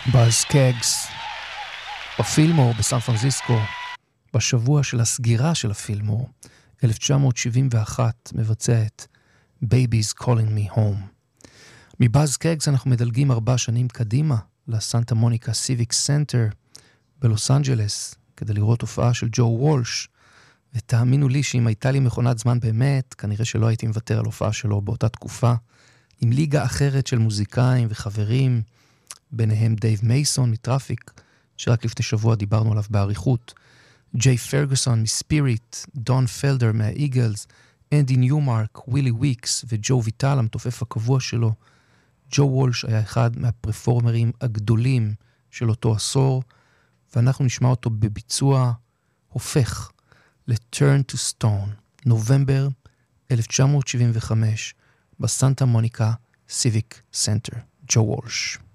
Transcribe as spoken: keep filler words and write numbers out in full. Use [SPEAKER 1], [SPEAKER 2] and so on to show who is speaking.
[SPEAKER 1] באז קגס בפילמור בסן פרנסיסקו, בשבוע של הסגירה של הפילמור, אלף תשע מאות שבעים ואחת, מבצע את Baby's Calling Me Home. מבאז קגס אנחנו מדלגים ארבע שנים קדימה לסנטה מוניקה סיביק סנטר בלוס אנג'לס, כדי לראות הופעה של ג'ו וולש, ותאמינו לי שאם הייתה לי מכונת זמן באמת, כנראה שלא הייתי מוותר על הופעה שלו באותה תקופה, עם ליגה אחרת של מוזיקאים וחברים, ביניהם דייב מייסון מטראפיק, שרק לפני שבוע דיברנו עליו בעריכות, ג'יי פרגוסון מספיריט, דון פלדר מהאיגלס, אנדי ניומרק, ווילי וויקס וג'ו ויטל המתופף הקבוע שלו. ג'ו וולש היה אחד מהפרפורמרים הגדולים של אותו עשור, ואנחנו נשמע אותו בביצוע הופך ל-Turn to Stone, נובמבר אלף תשע מאות שבעים וחמש, בסנטה מוניקה סיביק סנטר. ג'ו וולש.